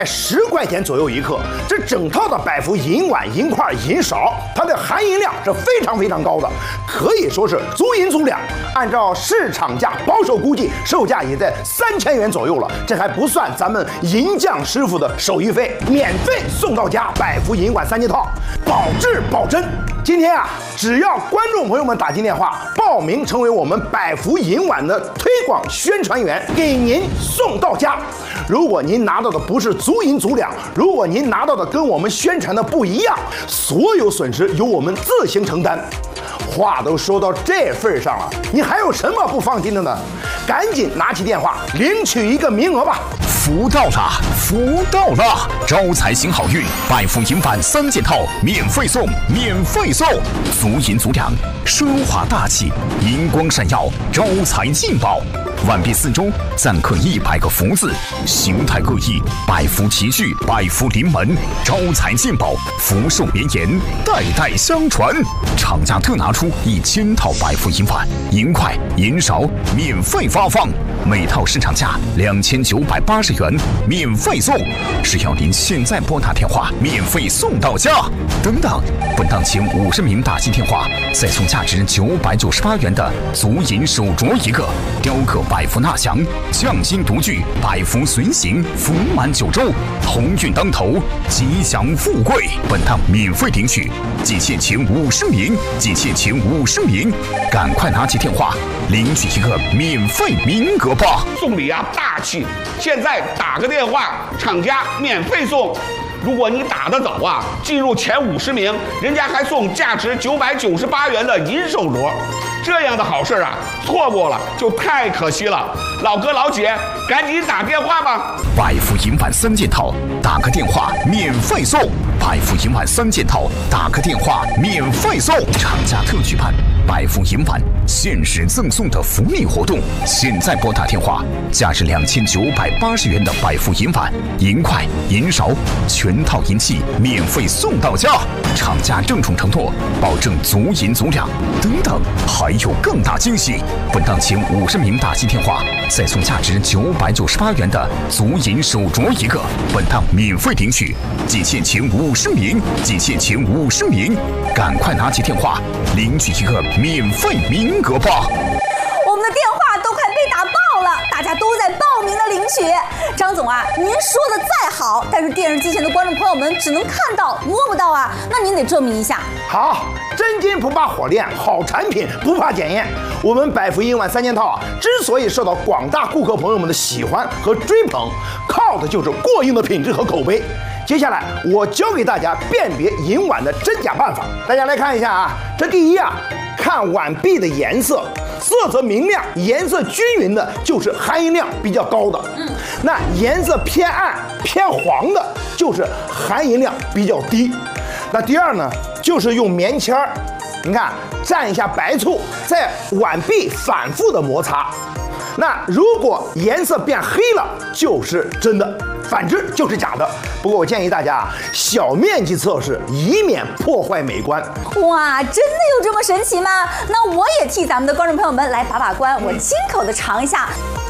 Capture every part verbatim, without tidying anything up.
十块钱左右一克，这整套的百福银碗、银块、银勺，它的含银量是非常非常高的，可以说是足银足两。按照市场价保守估计，售价也在三千元左右了。这还不算咱们银匠师傅的手艺费，免费送到家。百福银碗三件套，保质保真。今天啊，只要观众朋友们打进电话报名成为我们百福银碗的推广宣传员，给您送到家。如果您拿到的不是足银足两，如果您拿到的跟我们宣传的不一样，所有损失由我们自行承担。话都说到这份上了，你还有什么不放心的呢？赶紧拿起电话领取一个名额吧！ 福到了，福到了！招财行好运，百福银碗三件套免费送，免费送！足银足两，奢华大气，银光闪耀，招财进宝。碗壁四周錾刻一百个福字，形态各异，百福齐聚，百福临门，招财进宝，福寿绵延，代代相传。厂家特拿出一千套百福银碗、银块、银勺，免费发放，每套市场价两千九百八十元，免费送。只要您现在拨打电话，免费送到家。等等，本档前五十名打进电话，再送价值九百九十八元的足银手镯一个，雕刻百福纳祥，匠心独具，百福随行，福满九州，鸿运当头，吉祥富贵。本档免费领取，仅限前五十名，仅限前五十名，赶快拿起电话领取一个免费名额吧！ 送礼啊，大气！现在打个电话，厂家免费送。如果你打得早啊，进入前五十名，人家还送价值九百九十八元的银手镯。这样的好事啊，错过了就太可惜了。老哥老姐，赶紧打电话吧！ 百福银碗三件套，打个电话免费送。百福银碗三件套，打个电话免费送。厂家特举办百福银碗限时赠送的福利活动，现在拨打电话，价值两千九百八十元的百福银碗、银块、银勺，全套银器免费送到家。厂家郑重承诺，保证足银足两。等等，还有更大惊喜！本档前五十名打进电话，再送价值九百九十八元的足银手镯一个，本档免费领取，仅限前五十名，仅限前五十名，赶快拿起电话领取一个免费名额吧！ 我们的电话都快被打爆了，大家都在报名的领取。张总啊，您说的再好，但是电视机前的观众朋友们只能看到摸不到啊，那您得证明一下。 好，真金不怕火炼，好产品不怕检验。我们百福银碗三件套啊，之所以受到广大顾客朋友们的喜欢和追捧，靠的就是过硬的品质和口碑。接下来我教给大家辨别银碗的真假办法，大家来看一下啊。这第一啊，看碗壁的颜色，色泽明亮、颜色均匀的，就是含银量比较高的。嗯，那颜色偏暗、偏黄的，就是含银量比较低。那第二呢，就是用棉签儿，你看蘸一下白醋，在碗壁反复的摩擦。那如果颜色变黑了，就是真的，反之就是假的。不过我建议大家啊，小面积测试，以免破坏美观。 哇，真的有这么神奇吗？那我也替咱们的观众朋友们来把把关，我亲口的尝一下，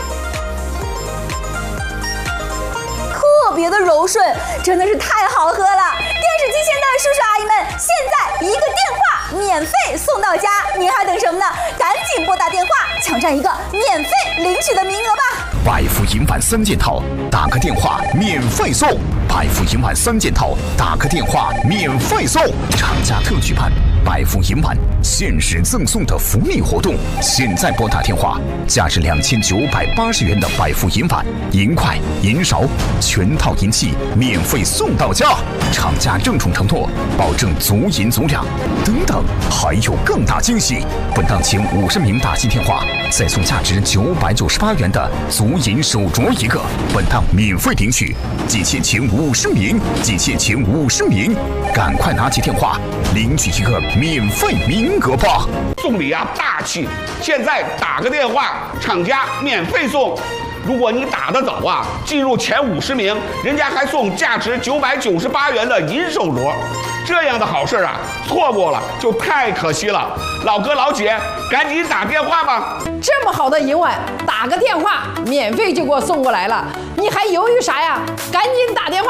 特别的柔顺，真的是太好喝了。电视机前的叔叔阿姨们，现在一个电话免费送到家，您还等什么呢？赶紧拨打电话，抢占一个免费领取的名额吧！ 百福银碗三件套，打个电话免费送。百福银碗三件套，打个电话免费送。厂家特举办百福银碗限时赠送的福利活动，现在拨打电话，价值两千九百八十元的百福银碗、银块、银勺，全套银器免费送到家。厂家郑重承诺，保证足银足两。等等，还有更大惊喜！本档前五十名打进电话，再送价值九百九十八元的足银手镯一个，本档免费领取，仅限前五十名，仅限前五十名，赶快拿起电话领取一个免费名额吧！ 送礼啊，大气！现在打个电话，厂家免费送。 如果你打得早啊，进入前五十名，人家还送价值九百九十八元的银手镯。这样的好事啊，错过了就太可惜了。老哥老姐，赶紧打电话吧！ 这么好的银碗，打个电话免费就给我送过来了，你还犹豫啥呀？赶紧打电话！